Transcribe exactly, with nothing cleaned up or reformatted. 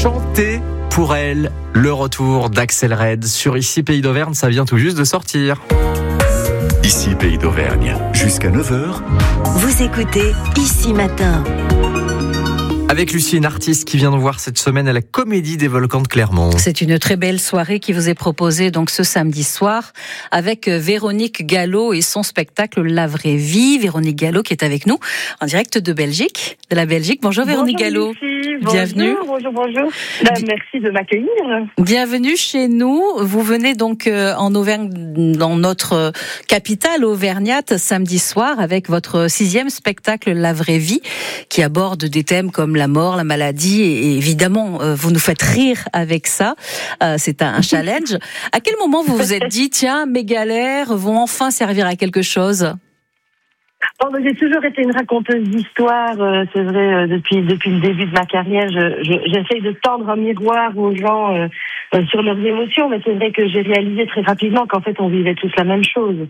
Chanter pour elle, le retour d'Axel Red sur Ici Pays d'Auvergne, ça vient tout juste de sortir. Ici Pays d'Auvergne, jusqu'à neuf heures. Vous écoutez Ici Matin. Avec Lucie, une artiste qui vient nous voir cette semaine à la Comédie des Volcans de Clermont. C'est une très belle soirée qui vous est proposée donc ce samedi soir avec Véronique Gallo et son spectacle La Vraie Vie. Véronique Gallo qui est avec nous en direct de Belgique, de la Belgique. Bonjour Véronique bonjour, Gallo. Lucie. Bienvenue. Bonjour, bonjour, bonjour. Ben, merci de m'accueillir. Bienvenue chez nous. Vous venez donc en Auvergne, dans notre capitale auvergnate, samedi soir avec votre sixième spectacle La Vraie Vie qui aborde des thèmes comme la mort, la maladie et évidemment vous nous faites rire avec ça. C'est un challenge. À quel moment vous vous êtes dit tiens, mes galères vont enfin servir à quelque chose? Oh, ben, j'ai toujours été une raconteuse d'histoire, euh, c'est vrai, euh, depuis depuis le début de ma carrière. Je, je, j'essaye de tendre un miroir aux gens euh, euh, sur leurs émotions, mais c'est vrai que j'ai réalisé très rapidement qu'en fait on vivait tous la même chose.